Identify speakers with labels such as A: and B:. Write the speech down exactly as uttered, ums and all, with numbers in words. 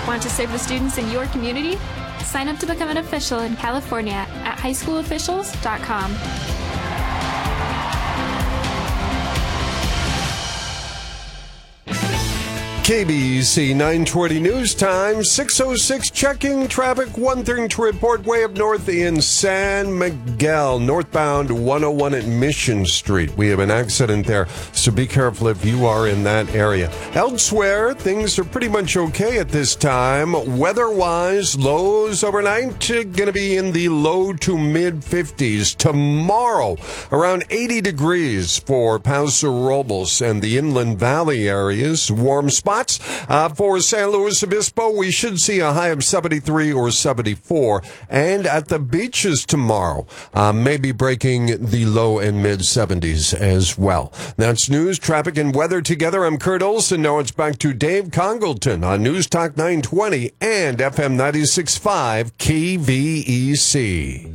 A: Want to serve the students in your community? Sign up to become an official in California at high school officials dot com.
B: K B C nine twenty News Time, six oh six, checking traffic. One thing to report way up north in San Miguel, northbound one oh one at Mission Street. We have an accident there, so be careful if you are in that area. Elsewhere, things are pretty much okay at this time. Weather-wise, lows overnight uh, going to be in the low to mid-fifties. Tomorrow, around eighty degrees for Paso Robles and the Inland Valley areas. Warm spots. Uh, for San Luis Obispo, we should see a high of seventy-three or seventy-four. And at the beaches tomorrow, uh, maybe breaking the low and mid-seventies as well. That's news, traffic, and weather together. I'm Kurt Olson. Now it's back to Dave Congleton on News Talk nine twenty and F M ninety-six point five K V E C.